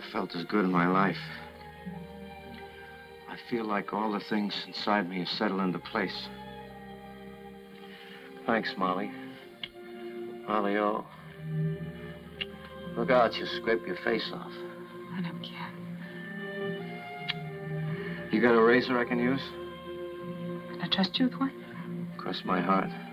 felt as good in my life. I feel like all the things inside me have settled into place. Thanks, Molly. Molly, oh. Look out, you scrape your face off. I don't care. You got a razor I can use? Can I trust you with one? Cross my heart.